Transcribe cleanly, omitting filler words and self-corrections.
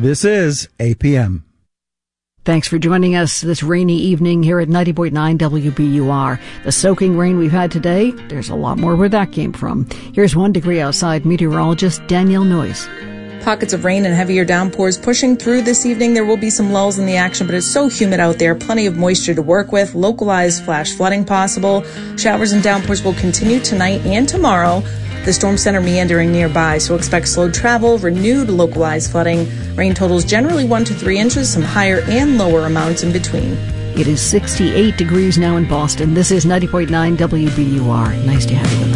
This is APM. Thanks for joining us this rainy evening here at 90.9 WBUR. The soaking rain we've had today, there's a lot more where that came from. Here's 1 degree outside meteorologist Danielle Noyes. Pockets of rain and heavier downpours pushing through this evening. There will be some lulls in the action, but it's so humid out there. Plenty of moisture to work with. Localized flash flooding possible. Showers and downpours will continue tonight and tomorrow. The storm center meandering nearby, so expect slow travel, renewed localized flooding. Rain totals generally 1 to 3 inches, some higher and lower amounts in between. It is 68 degrees now in Boston. This is 90.9 WBUR. Nice to have you with us.